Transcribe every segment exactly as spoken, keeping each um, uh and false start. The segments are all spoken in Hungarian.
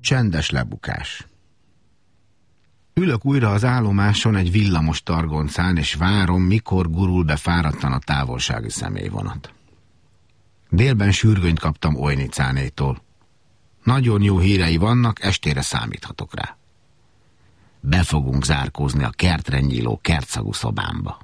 Csendes lebukás. Ülök újra az állomáson egy villamos targoncán, és várom, mikor gurul be fáradtan a távolsági személyvonat. Délben sürgönyt kaptam Ojnicánétól. Nagyon jó hírei vannak, estére számíthatok rá. Be fogunk zárkózni a kertre nyíló kertszagú szobámba.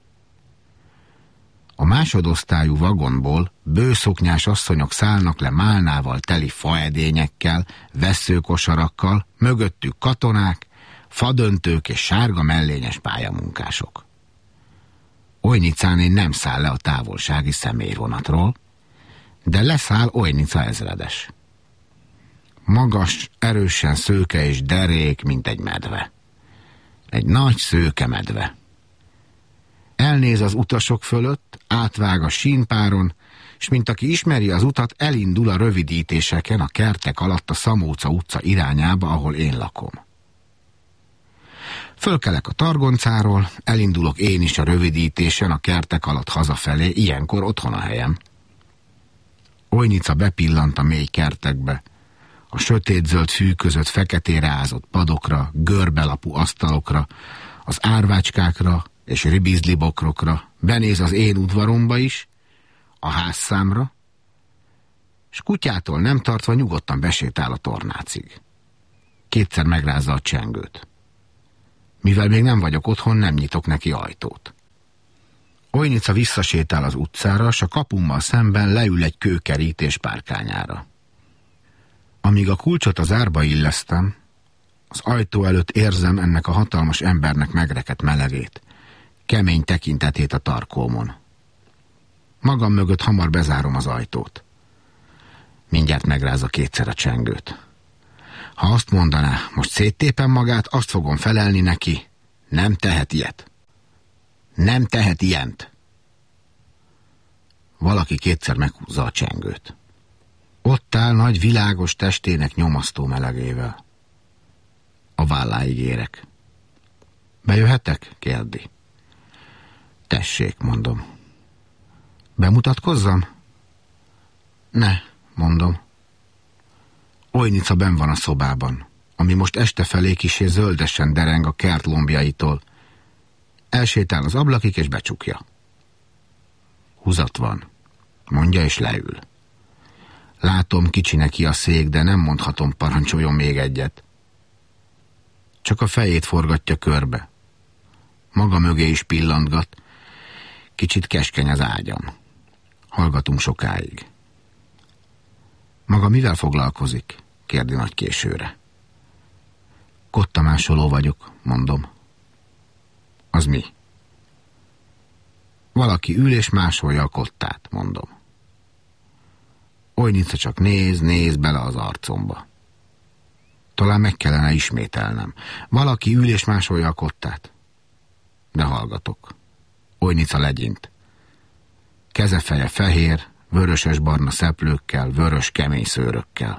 A másodosztályú vagonból bőszoknyás asszonyok szállnak le málnával teli faedényekkel, vesszőkosarakkal, mögöttük katonák, fadöntők és sárga mellényes pályamunkások. Ojnicáné nem száll le a távolsági személyvonatról, de leszáll Ojnica ezredes. Magas, erősen szőke és derék, mint egy medve. Egy nagy szőke medve. Elnéz az utasok fölött, átvág a sínpáron, és mint aki ismeri az utat, elindul a rövidítéseken a kertek alatt a Szamóca utca irányába, ahol én lakom. Fölkelek a targoncáról, elindulok én is a rövidítésen a kertek alatt hazafelé, ilyenkor otthon a helyem. Ojnica bepillant a mély kertekbe, a sötétzöld fű között feketére ázott padokra, görbelapú asztalokra, az árvácskákra és ribizlibokrokra, benéz az én udvaromba is, a házszámra, s kutyától nem tartva nyugodtan besétál a tornácig. Kétszer megrázza a csengőt. Mivel még nem vagyok otthon, nem nyitok neki ajtót. Ojnica visszasétál az utcára, s a kapummal szemben leül egy kőkerítés párkányára. Amíg a kulcsot az árba illesztem, az ajtó előtt érzem ennek a hatalmas embernek megrekedt melegét, kemény tekintetét a tarkómon. Magam mögött hamar bezárom az ajtót. Mindjárt megrázza kétszer a csengőt. Ha azt mondaná, most széttépem magát, azt fogom felelni neki, nem tehet ilyet. Nem tehet ilyent. Valaki kétszer meghúzza a csengőt. Ott áll nagy világos testének nyomasztó melegével. A válláig érek. Bejöhetek? Kérdi. Tessék, mondom. Bemutatkozzam? Ne, mondom. Ojnica benn van a szobában, ami most este felé kissé zöldesen dereng a kert lombjaitól. Elsétál az ablakig és becsukja. Húzat van, mondja és leül. Látom, kicsi neki a szék, de nem mondhatom, parancsoljon még egyet. Csak a fejét forgatja körbe. Maga mögé is pillantgat. Kicsit keskeny az ágyam. Hallgatunk sokáig. Maga mivel foglalkozik? Kérdi nagy későre. Kottamásoló vagyok, mondom. Az mi? Valaki ül és másolja a kottát, mondom. Ojnica csak néz, néz bele az arcomba. Talán meg kellene ismételnem. Valaki ül és másolja a kottát. De hallgatok. Ojnica legyint. Keze-feje fehér, vöröses-barna szeplőkkel, vörös kemény szőrökkel.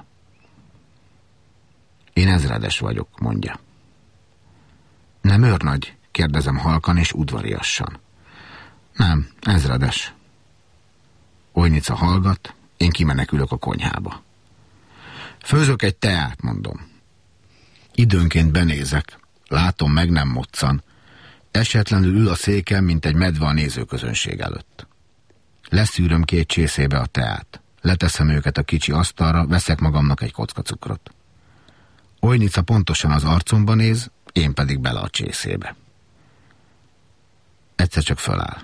Én ezredes vagyok, mondja. Nem őrnagy? Kérdezem halkan és udvariassan. Nem, ezredes. Ojnica hallgat, én kimenekülök a konyhába. Főzök egy teát, mondom. Időnként benézek, látom, meg nem moccan. Esetlenül ül a széken, mint egy medve a nézőközönség előtt. Leszűröm két csészébe a teát. Leteszem őket a kicsi asztalra, veszek magamnak egy kocka cukrot. Ojnica pontosan az arcomba néz, én pedig bele a csészébe. Egyszer csak föláll.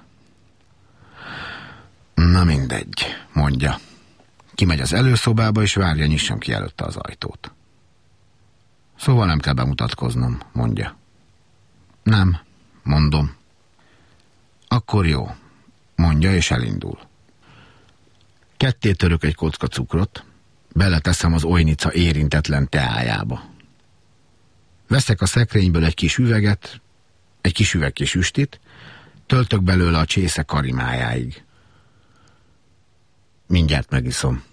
Na mindegy, mondja. Kimegy az előszobába, és várja, nyissam ki előtte az ajtót. Szóval nem kell bemutatkoznom, mondja. Nem, mondom. Akkor jó, mondja, és elindul. Ketté török egy kocka cukrot, beleteszem az Ojnica érintetlen teájába. Veszek a szekrényből egy kis üveget, egy kis üveg kis üstit, töltök belőle a csésze karimájáig. Mindjárt megiszom.